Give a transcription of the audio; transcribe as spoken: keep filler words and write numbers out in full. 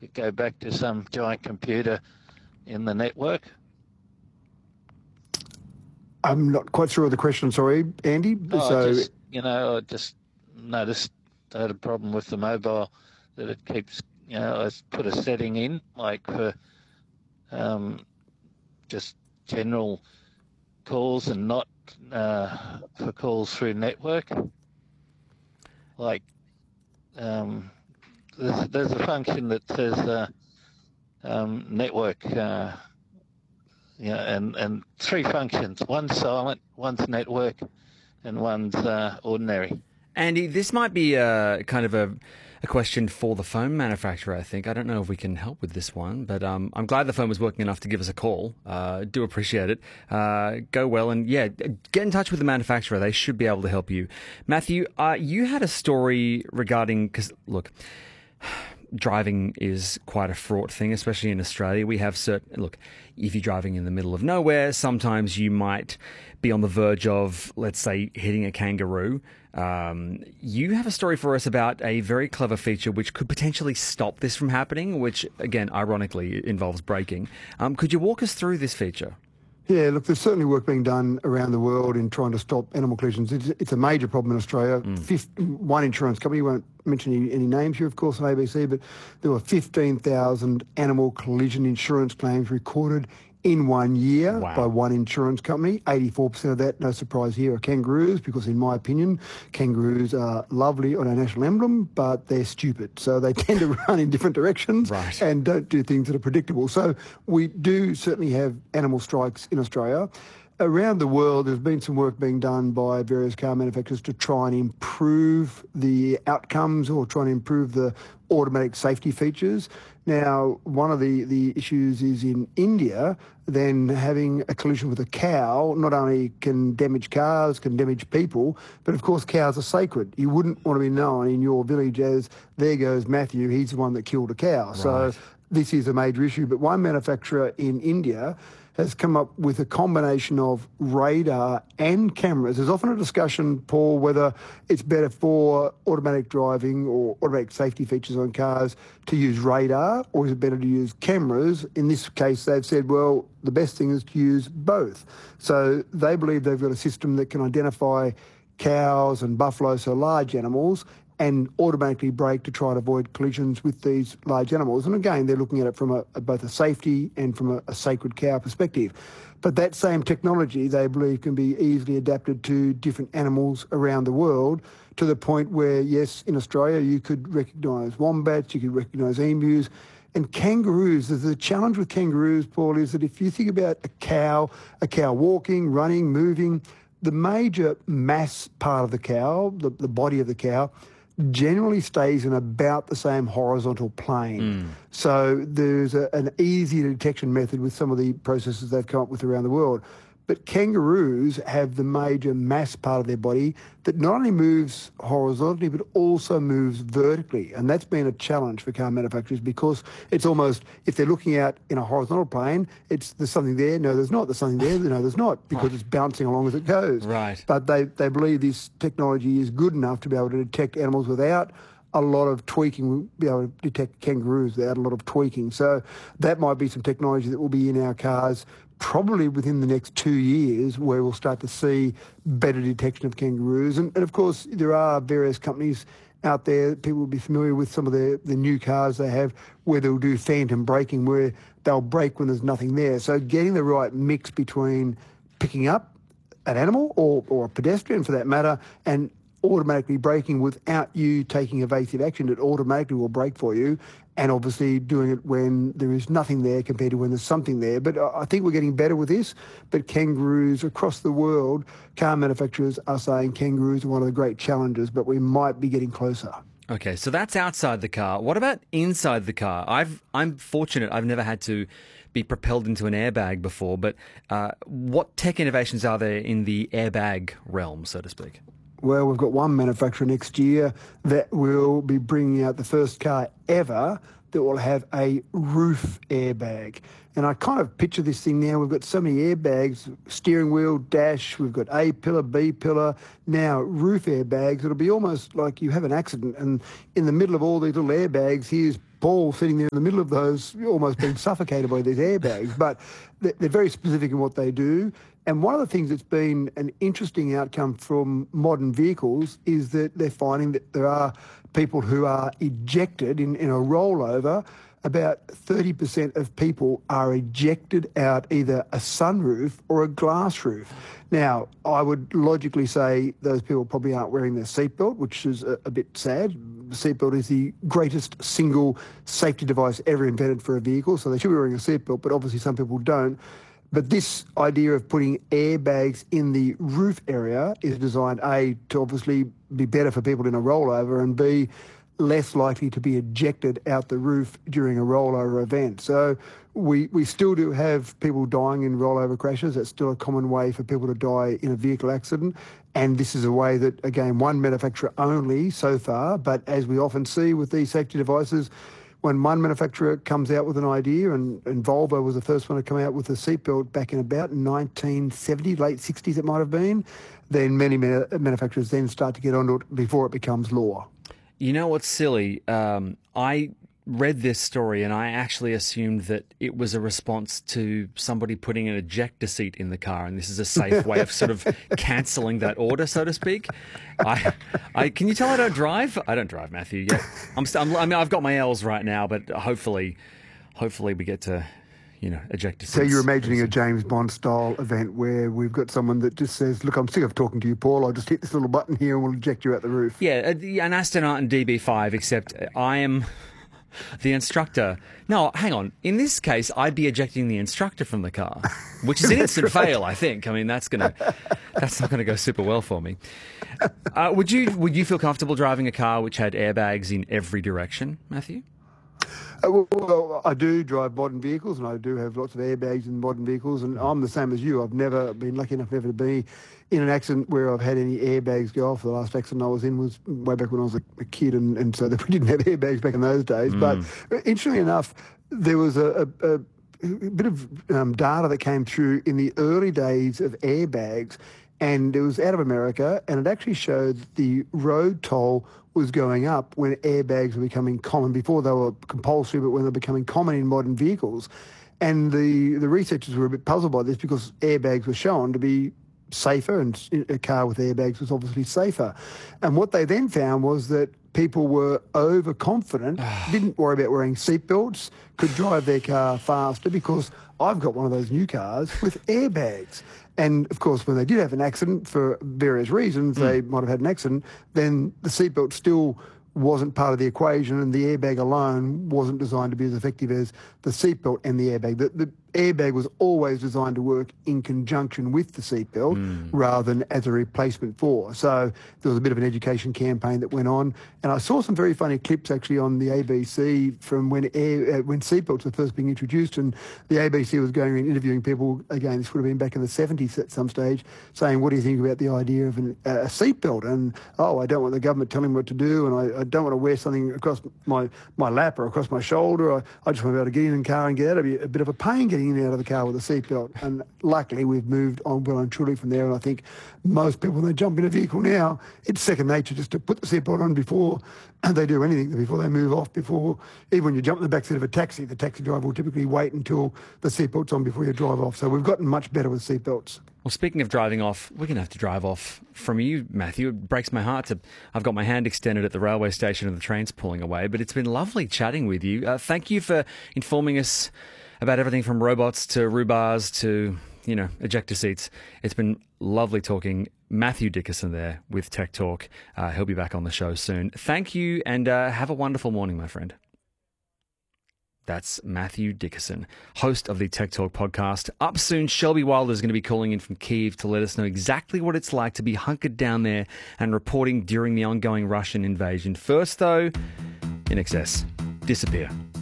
it go back to some giant computer in the network? I'm not quite sure of the question, sorry, Andy. Oh, so, just, you know, I just noticed I had a problem with the mobile, that it keeps, you know, I put a setting in, like for um, just general calls and not uh, for calls through network. Like, um, there's, there's a function that says uh, um, network, uh, you know, and, and three functions. One's silent, one's network, and one's uh, ordinary. Andy, this might be a, kind of a, a question for the phone manufacturer, I think. I don't know if we can help with this one, but um, I'm glad the phone was working enough to give us a call. Uh, do appreciate it. Uh, go well, and yeah, get in touch with the manufacturer. They should be able to help you. Matthew, uh, you had a story regarding, because look, driving is quite a fraught thing, especially in Australia. We have certain, look, if you're driving in the middle of nowhere, sometimes you might be on the verge of, let's say, hitting a kangaroo. Um, you have a story for us about a very clever feature which could potentially stop this from happening, which, again, ironically, involves braking. Um, could you walk us through this feature? Yeah, look, there's certainly work being done around the world in trying to stop animal collisions. It's, it's a major problem in Australia. Mm. Fifth, one insurance company, won't mention any, any names here, of course, on A B C, but there were fifteen thousand animal collision insurance claims recorded in one year wow. by one insurance company. eighty-four percent of that, no surprise here, are kangaroos, because in my opinion, kangaroos are lovely on our national emblem, but they're stupid. So they tend to run in different directions right. and don't do things that are predictable. So we do certainly have animal strikes in Australia. Around the world, there's been some work being done by various car manufacturers to try and improve the outcomes or try and improve the automatic safety features. Now, one of the, the issues is in India, then having a collision with a cow not only can damage cars, can damage people, but of course cows are sacred. You wouldn't want to be known in your village as, there goes Matthew, he's the one that killed a cow. Right. So this is a major issue. But one manufacturer in India has come up with a combination of radar and cameras. There's often a discussion, Paul, whether it's better for automatic driving or automatic safety features on cars to use radar, or is it better to use cameras? In this case, they've said, well, the best thing is to use both. So they believe they've got a system that can identify cows and buffalo, so large animals, and automatically brake to try to avoid collisions with these large animals. And again, they're looking at it from a, a, both a safety and from a, a sacred cow perspective. But that same technology, they believe, can be easily adapted to different animals around the world, to the point where, yes, in Australia, you could recognise wombats, you could recognise emus, and kangaroos. The challenge with kangaroos, Paul, is that if you think about a cow, a cow walking, running, moving, the major mass part of the cow, the, the body of the cow, generally stays in about the same horizontal plane. Mm. So there's a, an easy detection method with some of the processes they've come up with around the world. But kangaroos have the major mass part of their body that not only moves horizontally but also moves vertically. And that's been a challenge for car manufacturers, because it's almost, if they're looking out in a horizontal plane, it's there's something there, no there's not, there's something there, no there's not, because right. it's bouncing along as it goes. Right. But they, they believe this technology is good enough to be able to detect animals without a lot of tweaking. We'll be able to detect kangaroos without a lot of tweaking. So that might be some technology that will be in our cars probably within the next two years, where we'll start to see better detection of kangaroos. And, and of course, there are various companies out there, people will be familiar with some of the, the new cars they have, where they'll do phantom braking, where they'll brake when there's nothing there. So getting the right mix between picking up an animal, or, or a pedestrian for that matter, and automatically braking without you taking evasive action. It automatically will brake for you, and obviously doing it when there is nothing there compared to when there's something there. But I think we're getting better with this. But kangaroos across the world, car manufacturers are saying kangaroos are one of the great challenges, but we might be getting closer. Okay, so that's outside the car. What about inside the car? I've, I'm fortunate I've never had to be propelled into an airbag before, but uh, what tech innovations are there in the airbag realm, so to speak? Well, we've got one manufacturer next year that will be bringing out the first car ever that will have a roof airbag. And I kind of picture this thing now. We've got so many airbags, steering wheel, dash, we've got A pillar, B pillar, now roof airbags. It'll be almost like you have an accident, and in the middle of all these little airbags, here's Paul sitting there in the middle of those, almost being suffocated by these airbags. But they're, they're very specific in what they do. And one of the things that's been an interesting outcome from modern vehicles is that they're finding that there are people who are ejected in, in a rollover. About thirty percent of people are ejected out either a sunroof or a glass roof. Now, I would logically say those people probably aren't wearing their seatbelt, which is a, a bit sad. The seatbelt is the greatest single safety device ever invented for a vehicle, so they should be wearing a seatbelt, but obviously some people don't. But this idea of putting airbags in the roof area is designed, A, to obviously be better for people in a rollover, and B, less likely to be ejected out the roof during a rollover event. So we we still do have people dying in rollover crashes. That's still a common way for people to die in a vehicle accident. And this is a way that, again, one manufacturer only so far, but as we often see with these safety devices, when one manufacturer comes out with an idea, and, and Volvo was the first one to come out with a seatbelt back in about nineteen seventy, late sixties it might have been, then many ma- manufacturers then start to get onto it before it becomes law. You know what's silly? Um, I read this story and I actually assumed that it was a response to somebody putting an ejector seat in the car, and this is a safe way of sort of cancelling that order, so to speak. I, I, can you tell I don't drive? I don't drive, Matthew. Yeah, I'm, st- I'm. I mean, I've got my L's right now, but hopefully, hopefully we get to, you know, ejector seats. So you're imagining a James Bond style event where we've got someone that just says, "Look, I'm sick of talking to you, Paul. I'll just hit this little button here and we'll eject you out the roof." Yeah, an Aston Martin D B five, except I am the instructor. No, hang on. In this case, I'd be ejecting the instructor from the car, which is an instant right. fail, I think. I mean, that's gonna that's not gonna go super well for me. Uh, would you would you feel comfortable driving a car which had airbags in every direction, Matthew? Uh, well, well, I do drive modern vehicles, and I do have lots of airbags in modern vehicles, and I'm the same as you. I've never been lucky enough never to be in an accident where I've had any airbags go off. The last accident I was in was way back when I was a, a kid, and, and so they didn't have airbags back in those days. Mm. But interestingly enough, there was a, a, a bit of um, data that came through in the early days of airbags, and it was out of America, and it actually showed that the road toll was going up when airbags were becoming common. Before they were compulsory, but when they were becoming common in modern vehicles. And the, the researchers were a bit puzzled by this because airbags were shown to be safer, and a car with airbags was obviously safer. And what they then found was that people were overconfident, didn't worry about wearing seatbelts, could drive their car faster because I've got one of those new cars with airbags. And, of course, when they did have an accident for various reasons, mm. they might have had an accident, then the seatbelt still wasn't part of the equation, and the airbag alone wasn't designed to be as effective as the seatbelt and the airbag. The, the airbag was always designed to work in conjunction with the seatbelt mm. rather than as a replacement for. So there was a bit of an education campaign that went on, and I saw some very funny clips actually on the A B C from when air, uh, when seatbelts were first being introduced, and the A B C was going and interviewing people, again, this would have been back in the seventies at some stage, saying, what do you think about the idea of an, uh, a seatbelt? And, oh, I don't want the government telling me what to do, and I, I don't want to wear something across my, my lap or across my shoulder. I, I just want to be able to get in the car and get out. It'd be a bit of a pain getting in and out of the car with a seatbelt. And luckily, we've moved on well and truly from there. And I think most people, when they jump in a vehicle now, it's second nature just to put the seatbelt on before they do anything, before they move off, before, even when you jump in the backseat of a taxi, the taxi driver will typically wait until the seatbelt's on before you drive off. So we've gotten much better with seatbelts. Well, speaking of driving off, we're going to have to drive off from you, Matthew. It breaks my heart to. I've got my hand extended at the railway station and the train's pulling away, but it's been lovely chatting with you. Uh, thank you for informing us about everything from robots to rhubars to, you know, ejector seats. It's been lovely talking. Matthew Dickerson there with Tech Talk. Uh, he'll be back on the show soon. Thank you, and uh, have a wonderful morning, my friend. That's Matthew Dickerson, host of the Tech Talk podcast. Up soon, Shelby Wilder is going to be calling in from Kyiv to let us know exactly what it's like to be hunkered down there and reporting during the ongoing Russian invasion. First, though, I N X S, disappear.